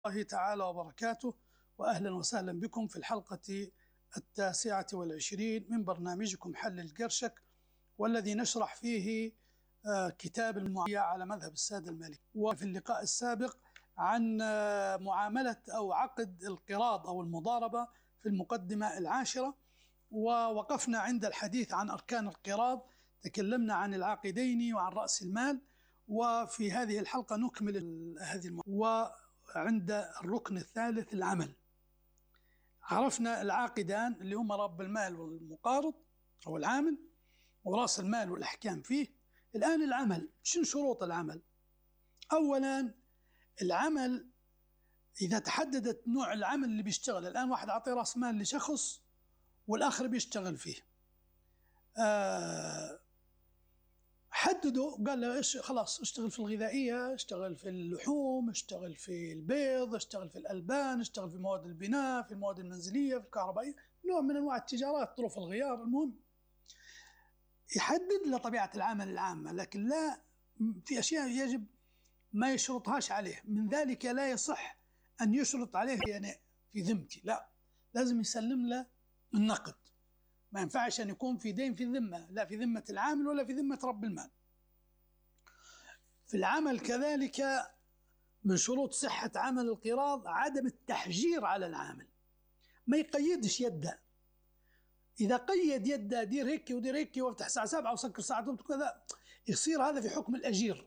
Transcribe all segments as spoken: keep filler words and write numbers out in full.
الله تعالى وبركاته، وأهلا وسهلا بكم في الحلقة التاسعة والعشرين من برنامجكم حل القرشك، والذي نشرح فيه كتاب المعاملة على مذهب السادة المالكي. وفي اللقاء السابق عن معاملة أو عقد القراض أو المضاربة في المقدمة العاشرة، ووقفنا عند الحديث عن أركان القراض، تكلمنا عن العاقدين وعن رأس المال. وفي هذه الحلقة نكمل هذه الموضوع. وعند الركن الثالث العمل، عرفنا العاقدان اللي هم رب المال والمقارض أو العامل، ورأس المال والأحكام فيه. الآن العمل، شنو شروط العمل؟ أولا العمل إذا تحددت نوع العمل اللي بيشتغل. الآن واحد أعطي رأس مال لشخص والآخر بيشتغل فيه، آه حددوا، قال له إيش، خلاص اشتغل في الغذائية، اشتغل في اللحوم، اشتغل في البيض، اشتغل في الألبان، اشتغل في مواد البناء، في المواد المنزلية، في الكهربائية، نوع من أنواع التجارات، طرف الغيار. المهم يحدد له طبيعة العمل العامة، لكن لا، في أشياء يجب ما يشرطهاش عليه. من ذلك لا يصح أن يشرط عليه يعني في ذمتي، لا، لازم يسلم له النقد. ما ينفعش أن يكون في دين في ذمة، لا في ذمة العامل ولا في ذمة رب المال. في العمل كذلك من شروط صحة عمل القراض عدم التحجير على العامل، ما يقيدش يده. إذا قيد يده دير هيك ودير هيك وافتح الساعة سبعة وسكر الساعة كذا، يصير هذا في حكم الأجير،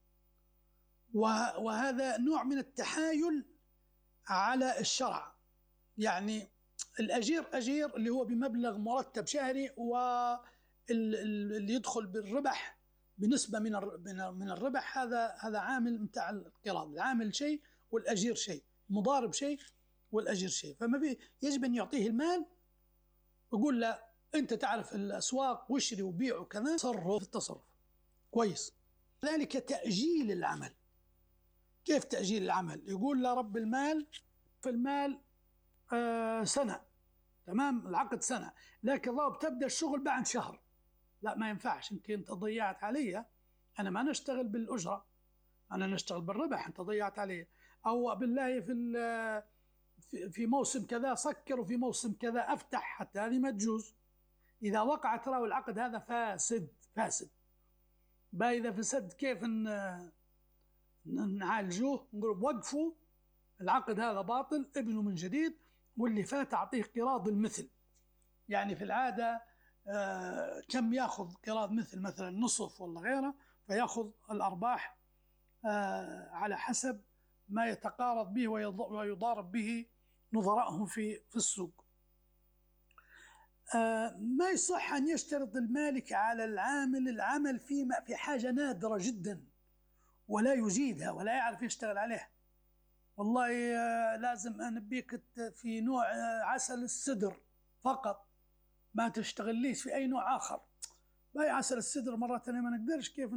وهذا نوع من التحايل على الشرع. يعني الأجير أجير اللي هو بمبلغ مرتب شهري، واللي يدخل بالربح بنسبة من من الربح، هذا هذا عامل متاع القراض. العامل شيء والأجير شيء، المضارب شيء والأجير شيء. فما في يجب أن يعطيه المال ويقول له أنت تعرف الأسواق واشري وبيع وكذا، تصرف التصرف كويس. ذلك تأجيل العمل. كيف تأجيل العمل؟ يقول له رب المال في المال آه سنة، تمام، العقد سنة، لكن الله بتبدأ الشغل بعد شهر. لا، ما ينفعش، انت انت ضيعت علي، انا ما نشتغل بالاجره، انا نشتغل بالربح، انت ضيعت علي. او بالله في في موسم كذا سكر وفي موسم كذا افتح، حتى هذه ما تجوز. اذا وقع ترى العقد هذا فاسد فاسد. با اذا فسد كيف نعالجوه؟ نقول وقفوا العقد هذا باطل، ابنه من جديد، واللي فات اعطيه قراض المثل. يعني في العاده آه كم ياخذ قراض مثل، مثلا نصف ولا غيره، فياخذ الارباح آه على حسب ما يتقارض به ويضارب به نظراءهم في في السوق. آه ما يصح ان يشترط المالك على العامل العمل في في حاجه نادره جدا ولا يجيدها ولا يعرف يشتغل عليها. والله آه لازم انبيك في نوع آه عسل السدر فقط، ما تشتغليش في أي نوع آخر. باي عسل السدر مرة ثانية ما نقدرش كيف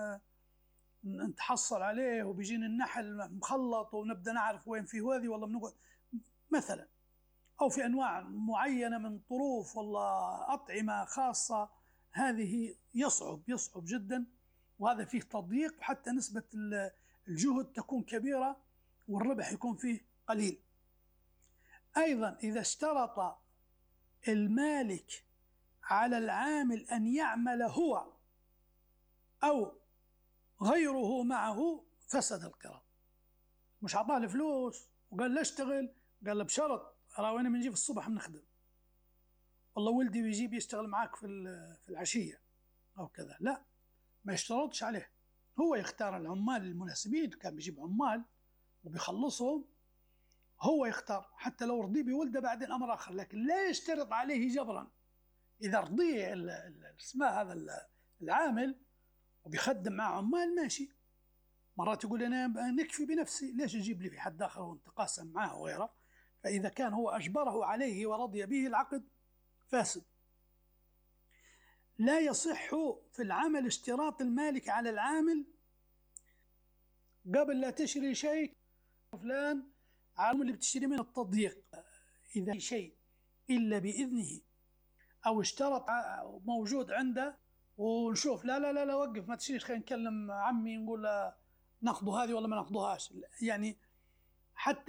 نتحصل عليه، وبيجينا النحل مخلط ونبدأ نعرف وين فيه هذه والله بنقعد مثلا. أو في أنواع معينة من طروف والله أطعمة خاصة، هذه يصعب يصعب جدا، وهذا فيه تضييق، وحتى نسبة الجهد تكون كبيرة والربح يكون فيه قليل. أيضا إذا اشترط المالك على العامل أن يعمل هو أو غيره معه فسد القراض. مش عطاه الفلوس وقال له اشتغل، قال له بشرط راوينا بنجي في الصبح بنخدم، والله ولدي بيجيب يشتغل معك في في العشية أو كذا. لا، ما يشترطش عليه، هو يختار العمال المناسبين. كان بيجيب عمال وبيخلصهم، هو يختار، حتى لو رضي بولده بعدين أمر آخر، لكن لا يشترط عليه جبرا. إذا رضي اسمه هذا العامل وبيخدم مع عمال ماشي. مرات يقول أنا نكفي بنفسي، ليش أجيب لي في حد آخر ونتقاسم معه وغيره؟ فإذا كان هو أجبره عليه ورضي به العقد فاسد. لا يصح في العمل اشتراط المالك على العامل قبل لا تشري شيء فلان عالم اللي بتشتري من التضييق، إذا شيء إلا بإذنه، أو اشترط موجود عنده ونشوف لا لا لا لا وقف ما تشتريش، خلينا نكلم عمي نقول ناخذوا هذه ولا ما ناخذوهاش. يعني حتى